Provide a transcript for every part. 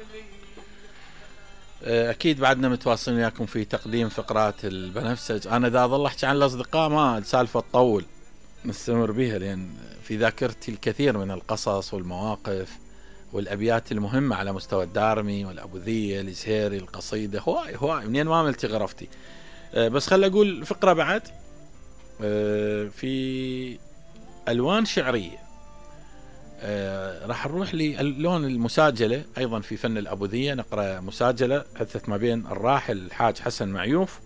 اكيد بعدنا متواصلين وياكم في تقديم فقرات البنفسج. انا اذا اظل احكي عن الاصدقاء ما السالفه تطول نستمر بها، لان في ذاكرتي الكثير من القصص والمواقف والابيات المهمه على مستوى الدارمي والابوذيه الازهيري القصيده، هواي منين ما عملتي غرفتي. بس خل اقول فقره بعد في الوان شعريه. راح نروح للون المساجله ايضا في فن الابوذيه. نقرا مساجله حدثت ما بين الراحل الحاج حسن معيوف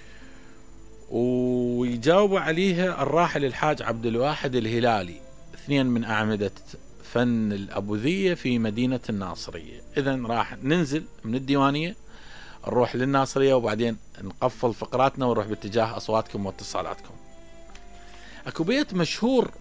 ويجاوب عليها الراحل الحاج عبد الواحد الهلالي، اثنين من اعمده فن الابوذيه في مدينه الناصريه. اذا راح ننزل من الديوانيه نروح للناصريه وبعدين نقفل فقراتنا ونروح باتجاه اصواتكم واتصالاتكم. اكو بيت مشهور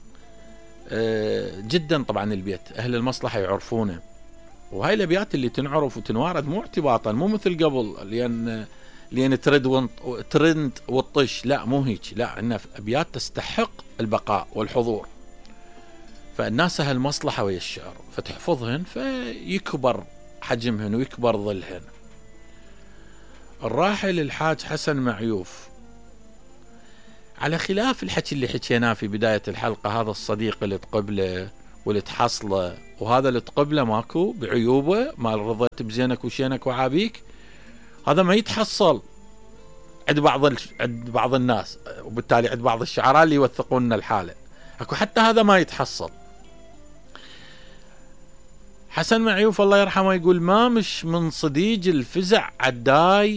جدا، طبعا البيت اهل المصلحه يعرفونه، وهاي الابيات اللي تنعرف وتنوارد مو اعتباطا، مو مثل قبل لان ترند والطش، لا مو هيك، لا انها ابيات تستحق البقاء والحضور. فالناس اهل المصلحه ويا الشعر فتحفظهن فيكبر حجمهن ويكبر ظلهن. الراحل الحاج حسن معيوف، على خلاف الحكي اللي حكيناه في بداية الحلقة، هذا الصديق اللي تقبله واللي تحصله وهذا اللي تقبله ماكو بعيوبه، ما رضيت بزينك وشينك وعابيك، هذا ما يتحصل عند بعض الناس، وبالتالي عند بعض الشعراء اللي يوثقون الحالة. اكو حتى هذا ما يتحصل. حسن معيوف الله يرحمه يقول: ما مش من صديج الفزع عداي